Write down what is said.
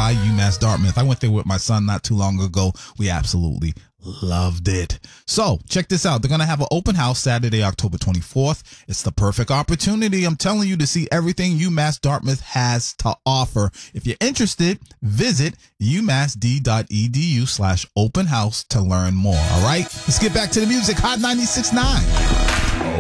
by UMass Dartmouth. I went there with my son not too long ago. We absolutely loved it. So check this out. They're going to have an open house Saturday, October 24th. It's the perfect opportunity, I'm telling you, to see everything UMass Dartmouth has to offer. If you're interested, visit umassd.edu/open house to learn more. All right, let's get back to the music. Hot 96.9.